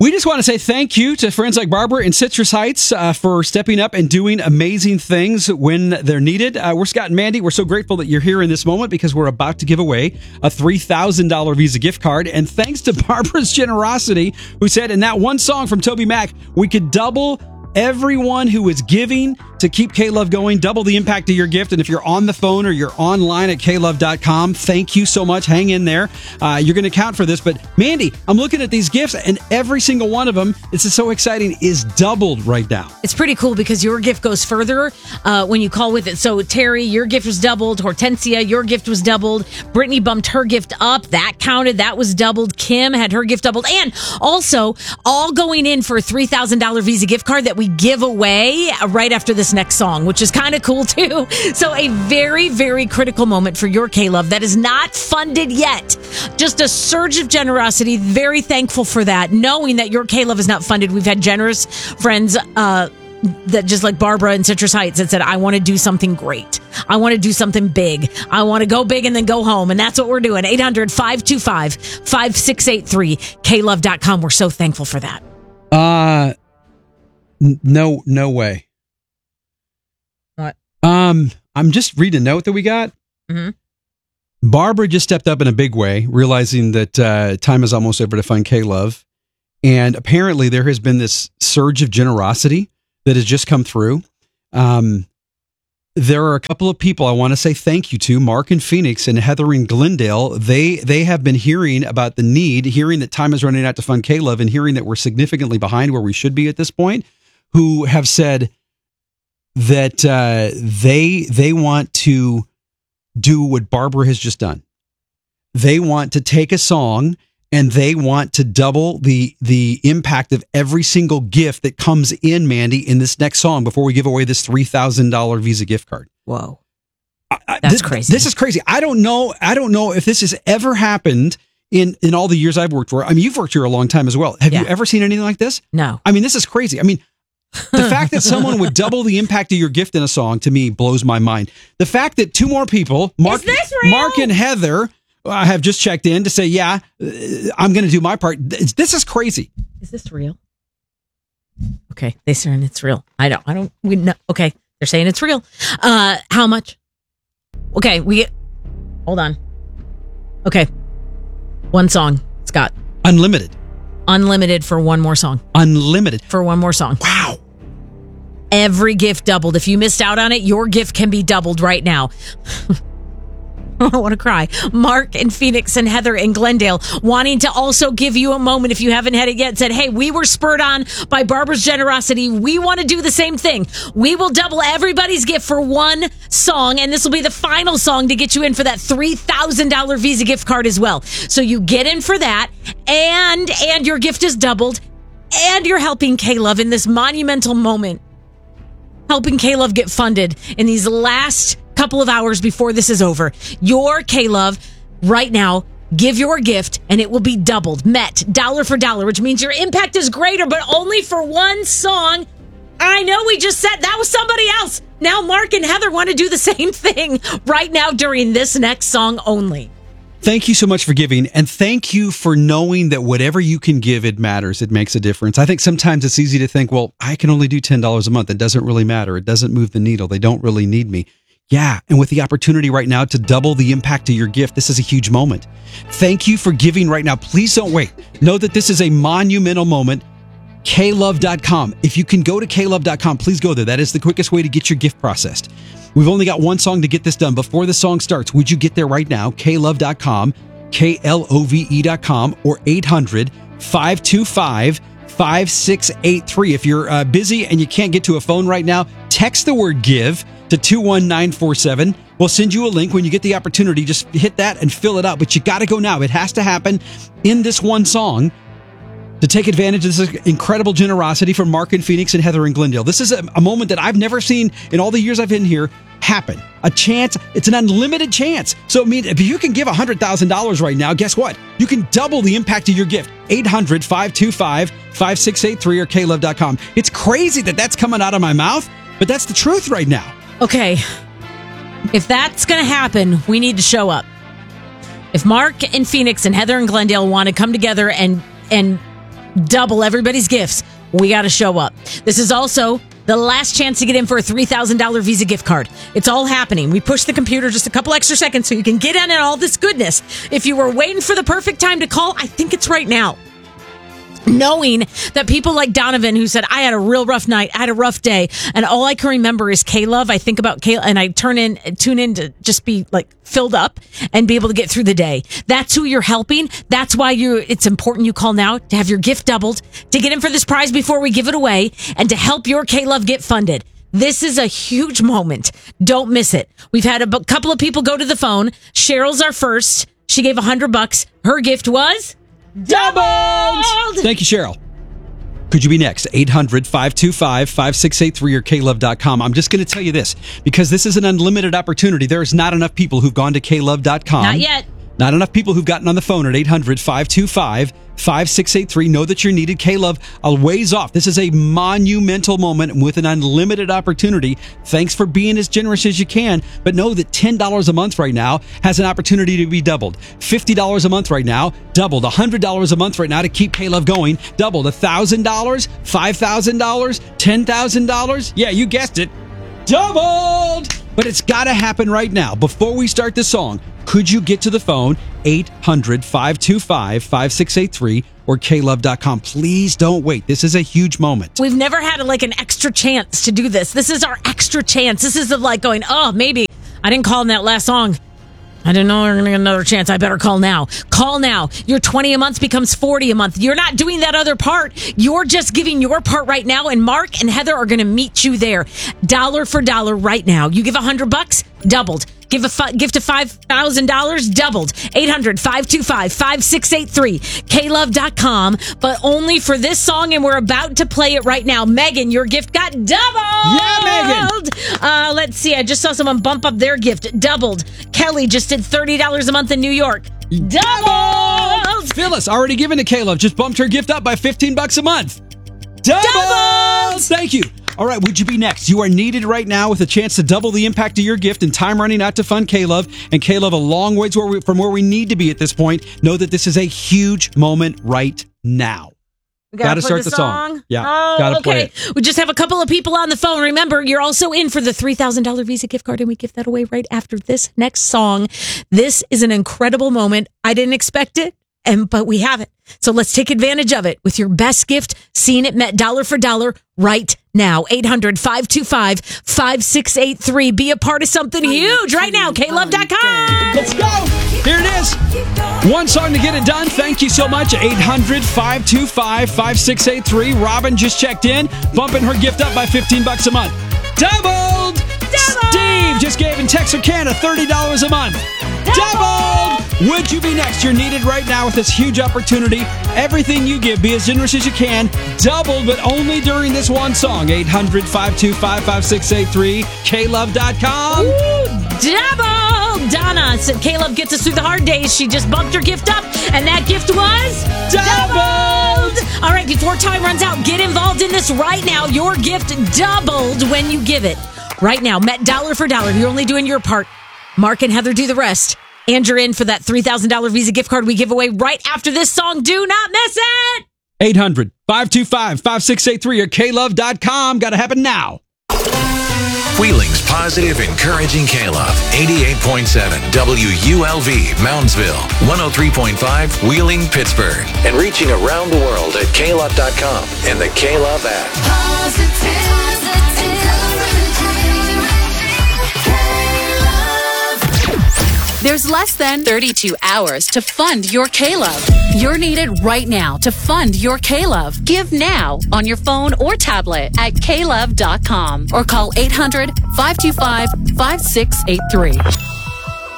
We just want to say thank you to friends like Barbara in Citrus Heights for stepping up and doing amazing things when they're needed. We're Scott and Mandy. We're so grateful that you're here in this moment because we're about to give away a $3,000 Visa gift card. And thanks to Barbara's generosity, who said in that one song from Toby Mac, we could double everyone who is giving to keep K-Love going, double the impact of your gift. And if you're on the phone or you're online at klove.com, thank you so much. Hang in there. You're going to count for this. But Mandy, I'm looking at these gifts and every single one of them, this is so exciting, is doubled right now. It's pretty cool because your gift goes further when you call with it. So Terry, your gift was doubled. Hortensia, your gift was doubled. Brittany bumped her gift up. That counted. That was doubled. Kim had her gift doubled. And also, all going in for a $3,000 Visa gift card that we give away right after this next song, which is kind of cool too. So a very, very critical moment for your K-Love that is not funded yet. Just a surge of generosity. Very thankful for that. Knowing that your K-Love is not funded. We've had generous friends that just like Barbara in Citrus Heights that said, I want to do something great. I want to do something big. I want to go big and then go home. And that's what we're doing. 800-525-5683. klove.com. We're so thankful for that. No way. What? I'm just reading a note that we got. Mm-hmm. Barbara just stepped up in a big way, realizing that time is almost over to fund K-Love. And apparently there has been this surge of generosity that has just come through. There are a couple of people I want to say thank you to, Mark in Phoenix and Heather in Glendale. They have been hearing about the need, hearing that time is running out to fund K-Love, and hearing that we're significantly behind where we should be at this point, who have said that they want to do what Barbara has just done. They want to take a song and they want to double the impact of every single gift that comes in, Mandy, in this next song before we give away this $3,000 Visa gift card. Whoa. That's crazy. This is crazy. I don't know if this has ever happened in all the years I've worked for. I mean, you've worked here a long time as well. Have you ever seen anything like this? No. I mean, this is crazy. I mean, the fact that someone would double the impact of your gift in a song, to me, blows my mind. The fact that two more people, Mark and Heather, have just checked in to say, yeah, I'm going to do my part. This is crazy. Is this real? Okay, they're saying it's real. We know. Okay, they're saying it's real. How much? Okay, hold on. Okay, one song, Scott. Unlimited for one more song. Unlimited for one more song. Wow. Every gift doubled. If you missed out on it, your gift can be doubled right now. I want to cry. Mark in Phoenix and Heather in Glendale wanting to also give you a moment, if you haven't had it yet, said, hey, we were spurred on by Barbara's generosity. We want to do the same thing. We will double everybody's gift for one song, and this will be the final song to get you in for that $3,000 Visa gift card as well. So you get in for that, and your gift is doubled, and you're helping K-Love in this monumental moment. Helping K-Love get funded in these last couple of hours before this is over. Your K-Love, right now, give your gift and it will be doubled, met, dollar for dollar, which means your impact is greater, but only for one song. I know we just said that was somebody else. Now Mark and Heather want to do the same thing right now during this next song only. Thank you so much for giving, and thank you for knowing that whatever you can give, it matters. It makes a difference. I think sometimes it's easy to think, well, I can only do $10 a month. It doesn't really matter. It doesn't move the needle. They don't really need me. Yeah, and with the opportunity right now to double the impact of your gift, this is a huge moment. Thank you for giving right now. Please don't wait. Know that this is a monumental moment. klove.com. If you can go to klove.com, please go there. That is the quickest way to get your gift processed. We've only got one song to get this done. Before the song starts, would you get there right now? klove.com, klove.com, or 800-525-5683. If you're busy and you can't get to a phone right now, text the word GIVE to 21947. We'll send you a link when you get the opportunity. Just hit that and fill it out. But you got to go now. It has to happen in this one song to take advantage of this incredible generosity from Mark in Phoenix and Heather in Glendale. This is a moment that I've never seen in all the years I've been here happen. A chance. It's an unlimited chance. So I mean, if you can give $100,000 right now, guess what? You can double the impact of your gift. 800-525-5683 or klove.com. It's crazy that that's coming out of my mouth, but that's the truth right now. Okay. If that's going to happen, we need to show up. If Mark in Phoenix and Heather in Glendale want to come together and double everybody's gifts. We got to show up. This is also the last chance to get in for a $3,000 Visa gift card. It's all happening. We pushed the computer just a couple extra seconds so you can get in on all this goodness. If you were waiting for the perfect time to call, I think it's right now. Knowing that people like Donovan, who said, I had a real rough night, I had a rough day, and all I can remember is K-Love. I think about K, and I tune in to just be like filled up and be able to get through the day. That's who you're helping. That's why it's important you call now to have your gift doubled, to get in for this prize before we give it away, and to help your K-Love get funded. This is a huge moment. Don't miss it. We've had a couple of people go to the phone. Cheryl's our first. She gave $100. Her gift was doubled! Thank you, Cheryl. Could you be next? 800-525-5683 or klove.com. I'm just going to tell you this, because this is an unlimited opportunity. There is not enough people who've gone to klove.com. Not yet. Not enough people who've gotten on the phone at 800-525-5683. Know that you're needed. K-Love a ways off. This is a monumental moment with an unlimited opportunity. Thanks for being as generous as you can. But know that $10 a month right now has an opportunity to be doubled. $50 a month right now, doubled. $100 a month right now to keep K-Love going, doubled. $1,000, $5,000, $10,000. Yeah, you guessed it. Doubled! But it's got to happen right now. Before we start the song, could you get to the phone, 800-525-5683 or klove.com? Please don't wait. This is a huge moment. We've never had an extra chance to do this. This is our extra chance. This is like going, oh, maybe I didn't call in that last song. I didn't know we were going to get another chance. I better call now. Call now. Your 20 a month becomes 40 a month. You're not doing that other part. You're just giving your part right now, and Mark and Heather are going to meet you there. Dollar for dollar right now. You give $100, doubled. Give a gift of $5,000, doubled. 800-525-5683. klove.com, but only for this song, and we're about to play it right now. Megan, your gift got doubled. Yeah, Megan. Let's see. I just saw someone bump up their gift. Doubled. Kelly just did $30 a month in New York. Doubled. Phyllis, already given to K-Love, just bumped her gift up by $15 a month. Doubled. Thank you. All right, would you be next? You are needed right now with a chance to double the impact of your gift and time running out to fund K-Love. And K-Love a long ways from where we need to be at this point. Know that this is a huge moment right now. Gotta start the song. Yeah, gotta play it. We just have a couple of people on the phone. Remember, you're also in for the $3,000 Visa gift card, and we give that away right after this next song. This is an incredible moment. I didn't expect it, but we have it. So let's take advantage of it with your best gift, seeing it met dollar for dollar right now. 800-525-5683. Be a part of something huge right now. klove.com. Let's go. Here it is. One song to get it done. Thank you so much. 800-525-5683. Robin just checked in, bumping her gift up by $15 a month. Doubled. Steve just gave in Texarkana $30 a month. Doubled. Would you be next? You're needed right now with this huge opportunity. Everything you give, be as generous as you can. Doubled, but only during this one song. 800-525-5683. klove.com. Double! Donna said K-Love gets us through the hard days. She just bumped her gift up, and that gift was doubled! All right, before time runs out, get involved in this right now. Your gift doubled when you give it. Right now, met dollar for dollar. You're only doing your part. Mark and Heather do the rest. And you're in for that $3,000 Visa gift card we give away right after this song. Do not miss it! 800-525-5683 or klove.com. Gotta happen now. Wheeling's positive, encouraging K-Love. 88.7 WULV, Moundsville. 103.5 Wheeling, Pittsburgh. And reaching around the world at klove.com and the K-Love app. There's less than 32 hours to fund your K-Love. You're needed right now to fund your K-Love. Give now on your phone or tablet at klove.com or call 800-525-5683.